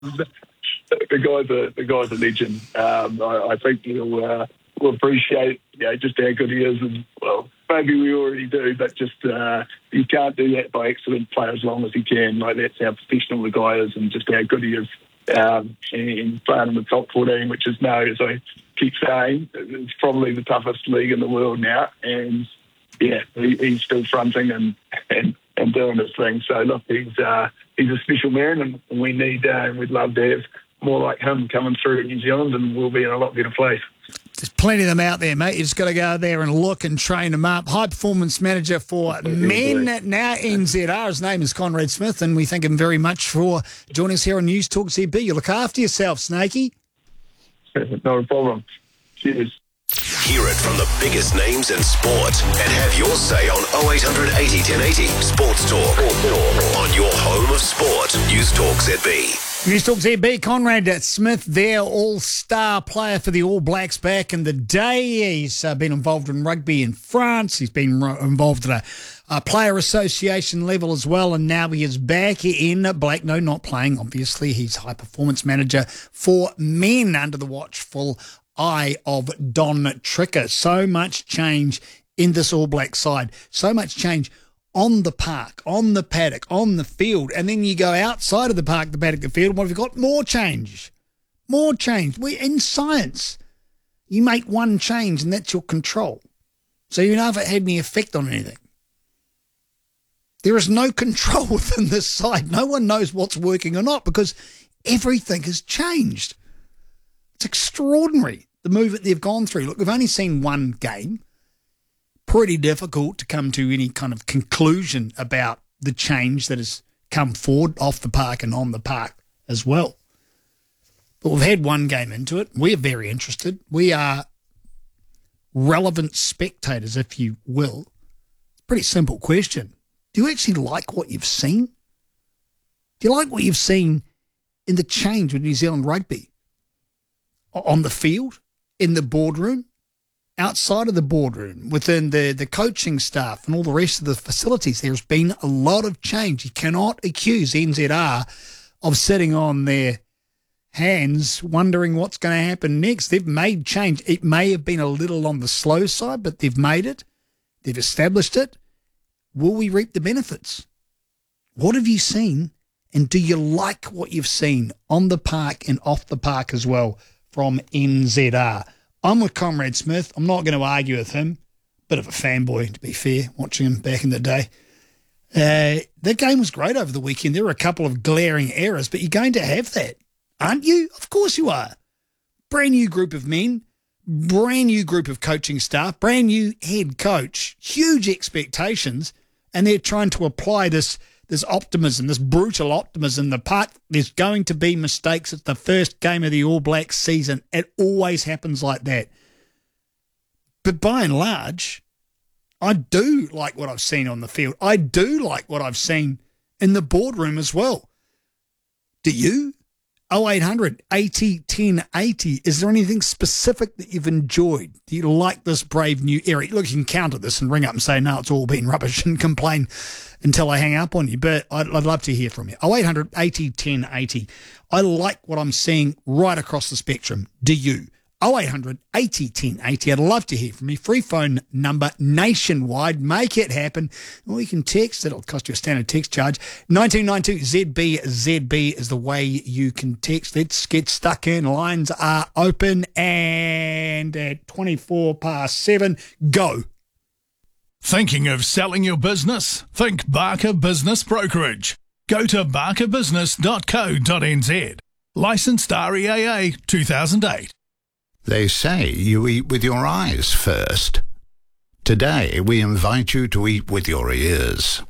The guy's a legend. I think we'll appreciate just how good he is, and well, maybe we already do, but just you can't do that by accident. Play as long as he can. Like, that's how professional the guy is, and just how good he is. And playing in the top 14, which is now, as I keep saying, it's probably the toughest league in the world now, and he's still fronting and doing his thing. So look, he's a special man, and we need we'd love to have more like him coming through New Zealand, and we'll be in a lot better place. There's plenty of them out there, mate. You just got to go there and look and train them up. High performance manager for men, now NZR. His name is Conrad Smith, and we thank him very much for joining us here on News Talk ZB. You look after yourself, Snakey. Not a problem. Cheers. Hear it from the biggest names in sport and have your say on 0800 80 1080 Sports Talk on your home of sport. News Talk ZB. News Talk ZB, Conrad Smith there, all-star player for the All Blacks back in the day. He's been involved in rugby in France. He's been involved at a player association level as well, and now he is back in black. No, not playing, obviously. He's high-performance manager for men under the watchful eye of Don Tricker. So much change in this All Black side. So much change on the park, on the paddock, on the field, and then you go outside of the park, the paddock, the field. What have you got? More change. More change. In science, you make one change and that's your control. So you know if it had any effect on anything. There is no control within this side. No one knows what's working or not because everything has changed. It's extraordinary, the move that they've gone through. Look, we've only seen one game. Pretty difficult to come to any kind of conclusion about the change that has come forward off the park and on the park as well. But we've had one game into it. We're very interested. We are relevant spectators, if you will. Pretty simple question. Do you actually like what you've seen? Do you like what you've seen in the change with New Zealand rugby? On the field, in the boardroom, outside of the boardroom, within the coaching staff and all the rest of the facilities, there's been a lot of change. You cannot accuse NZR of sitting on their hands wondering what's going to happen next. They've made change. It may have been a little on the slow side, but they've made it. They've established it. Will we reap the benefits? What have you seen, and do you like what you've seen on the park and off the park as well from NZR? I'm with Conrad Smith. I'm not going to argue with him. Bit of a fanboy, to be fair, watching him back in the day. That game was great over the weekend. There were a couple of glaring errors, but you're going to have that, aren't you? Of course you are. Brand new group of men, brand new group of coaching staff, brand new head coach, huge expectations, and they're trying to apply this optimism, this brutal optimism. The part there's going to be mistakes. It's the first game of the All Blacks season. It always happens like that. But by and large, I do like what I've seen on the field. I do like what I've seen in the boardroom as well. Do you? 0800 80 10 80. Is there anything specific that you've enjoyed? Do you like this brave new era? Look, you can counter this and ring up and say, no, it's all been rubbish and complain until I hang up on you. But I'd love to hear from you. 0800 80 10 80. I like what I'm seeing right across the spectrum. Do you? 0800 80 10 80. I'd love to hear from you. Free phone number nationwide. Make it happen. Or you can text. It'll cost you a standard text charge. 1992 ZB is the way you can text. Let's get stuck in. Lines are open. And at 7:24, go. Thinking of selling your business? Think Barker Business Brokerage. Go to barkerbusiness.co.nz. Licensed REAA 2008. They say you eat with your eyes first. Today, we invite you to eat with your ears.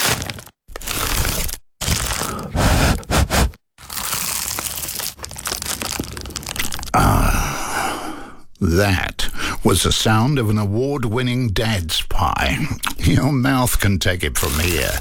That was the sound of an award-winning Dad's Pie. Your mouth can take it from here.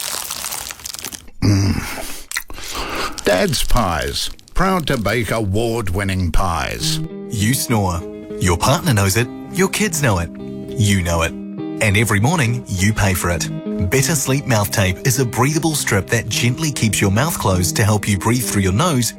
Dad's Pies. Proud to bake award-winning pies. You snore. Your partner knows it. Your kids know it. You know it. And every morning, you pay for it. Better Sleep Mouth Tape is a breathable strip that gently keeps your mouth closed to help you breathe through your nose